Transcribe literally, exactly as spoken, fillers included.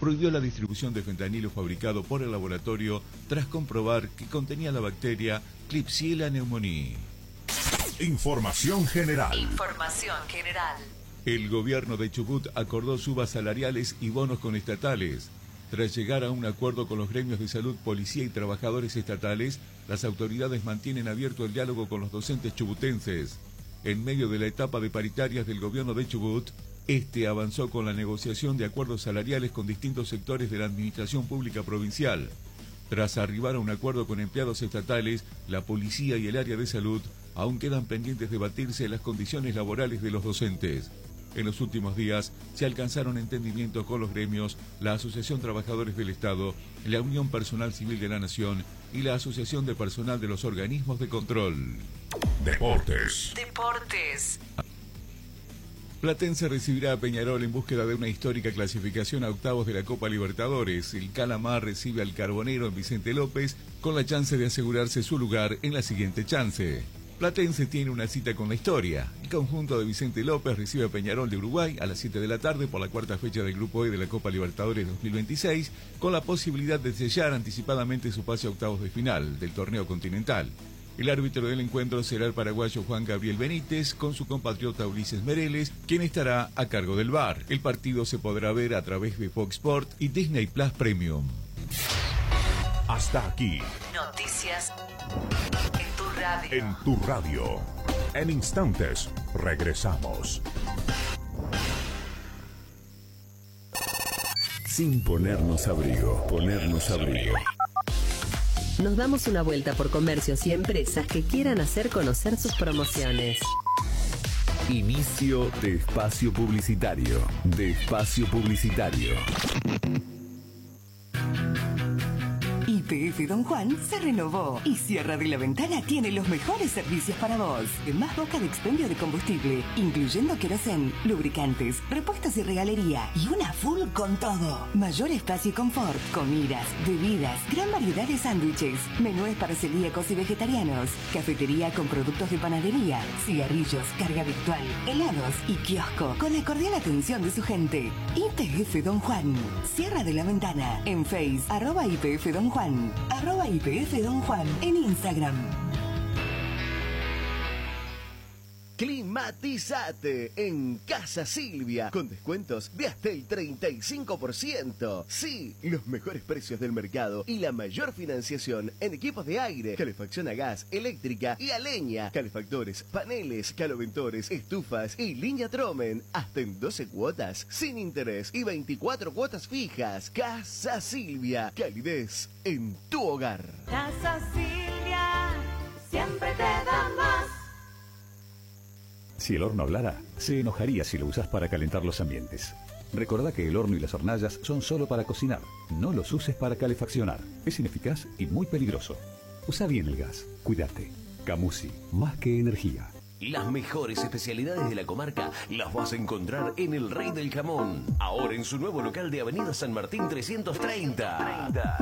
prohibió la distribución de fentanilo fabricado por el laboratorio tras comprobar que contenía la bacteria Klebsiella pneumoniae. Información general. Información general. El gobierno de Chubut acordó subas salariales y bonos con estatales. Tras llegar a un acuerdo con los gremios de salud, policía y trabajadores estatales, las autoridades mantienen abierto el diálogo con los docentes chubutenses. En medio de la etapa de paritarias del gobierno de Chubut, este avanzó con la negociación de acuerdos salariales con distintos sectores de la administración pública provincial. Tras arribar a un acuerdo con empleados estatales, la policía y el área de salud, aún quedan pendientes de batirse las condiciones laborales de los docentes. En los últimos días se alcanzaron entendimientos con los gremios, la Asociación Trabajadores del Estado, la Unión Personal Civil de la Nación y la Asociación de Personal de los Organismos de Control. Deportes. Deportes. Platense recibirá a Peñarol en búsqueda de una histórica clasificación a octavos de la Copa Libertadores. El Calamar recibe al Carbonero en Vicente López con la chance de asegurarse su lugar en la siguiente chance. Platense tiene una cita con la historia. El conjunto de Vicente López recibe a Peñarol de Uruguay a las siete de la tarde por la cuarta fecha del Grupo E de la Copa Libertadores dos mil veintiséis, con la posibilidad de sellar anticipadamente su pase a octavos de final del torneo continental. El árbitro del encuentro será el paraguayo Juan Gabriel Benítez, con su compatriota Ulises Mereles, quien estará a cargo del V A R. El partido se podrá ver a través de Fox Sport y Disney Plus Premium. Hasta aquí. Noticias en tu radio. En tu radio. En instantes, regresamos. Sin ponernos abrigo, ponernos abrigo. Nos damos una vuelta por comercios y empresas que quieran hacer conocer sus promociones. Inicio de espacio publicitario. De espacio publicitario. Y P F Don Juan se renovó y Sierra de la Ventana tiene los mejores servicios para vos. Más boca de expendio de combustible, incluyendo querosén, lubricantes, repuestos y regalería. Y una full con todo. Mayor espacio y confort, comidas, bebidas, gran variedad de sándwiches, menúes para celíacos y vegetarianos, cafetería con productos de panadería, cigarrillos, carga virtual, helados y kiosco con la cordial atención de su gente. Y P F Don Juan, Sierra de la Ventana, en Face, arroba Y P F Don Juan. Arroba Y P F Don Juan en Instagram. Climatizate en Casa Silvia con descuentos de hasta el treinta y cinco por ciento. Sí, los mejores precios del mercado y la mayor financiación en equipos de aire, calefacción a gas, eléctrica y a leña, calefactores, paneles, caloventores, estufas y línea Tromen, hasta en doce cuotas sin interés y veinticuatro cuotas fijas. Casa Silvia, calidez en tu hogar. Casa Silvia, siempre te da más. Si el horno hablara, se enojaría si lo usas para calentar los ambientes. Recordá que el horno y las hornallas son solo para cocinar. No los uses para calefaccionar. Es ineficaz y muy peligroso. Usa bien el gas. Cuídate. Camusi, más que energía. Las mejores especialidades de la comarca las vas a encontrar en El Rey del Jamón. Ahora en su nuevo local de Avenida San Martín trescientos treinta.